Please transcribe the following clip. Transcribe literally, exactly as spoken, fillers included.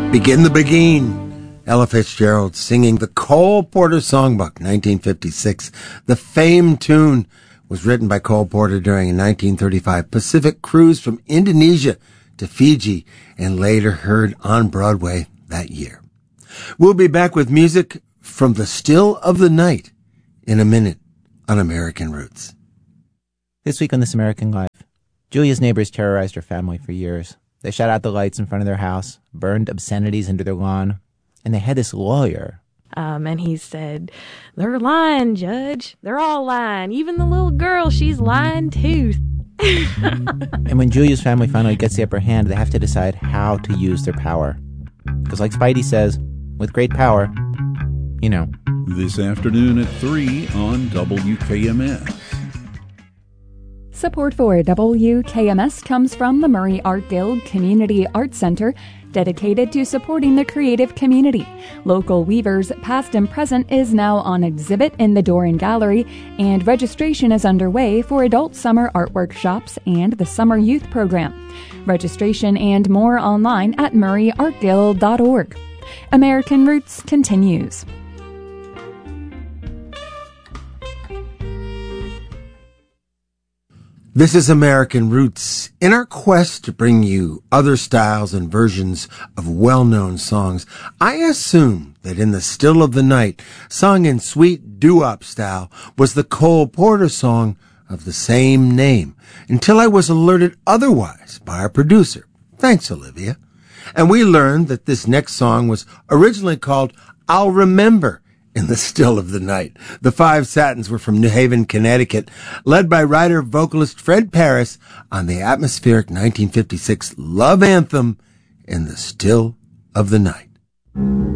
Begin the Begin. Ella Fitzgerald singing the Cole Porter Songbook, nineteen fifty-six. The famed tune was written by Cole Porter during a nineteen thirty-five Pacific cruise from Indonesia to Fiji and later heard on Broadway that year. We'll be back with music from the Still of the Night in a minute on American Roots. This week on This American Life, Julia's neighbors terrorized her family for years. They shut out the lights in front of their house, burned obscenities into their lawn, and they had this lawyer. Um, and he said, "They're lying, Judge. They're all lying. Even the little girl, she's lying too." And when Julia's family finally gets the upper hand, they have to decide how to use their power. Because like Spidey says, with great power, you know. This afternoon at three on W K M S. Support for W K M S comes from the Murray Art Guild Community Art Center, dedicated to supporting the creative community. Local weavers, past and present, is now on exhibit in the Doran Gallery, and registration is underway for adult summer art workshops and the summer youth program. Registration and more online at murray art guild dot org. American Roots continues. This is American Roots. In our quest to bring you other styles and versions of well-known songs, I assume that in the Still of the Night, sung in sweet doo-wop style, was the Cole Porter song of the same name, until I was alerted otherwise by our producer. Thanks, Olivia. And we learned that this next song was originally called I'll Remember in the Still of the Night. The Five Satins were from New Haven, Connecticut, led by writer-vocalist Fred Paris on the atmospheric nineteen fifty-six love anthem In the Still of the Night.